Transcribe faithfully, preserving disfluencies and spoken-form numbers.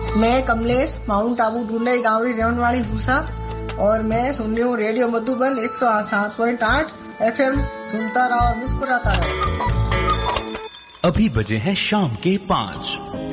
मैं कमलेश माउंट आबू ढूंढई गाँव की रहने वाली भूसा और मैं सुन रही हूँ रेडियो मधुबन एक सौ सात पॉइंट आठ एफएम। सुनता रहो और मुस्कुराता रहो। अभी बजे हैं शाम के पाँच।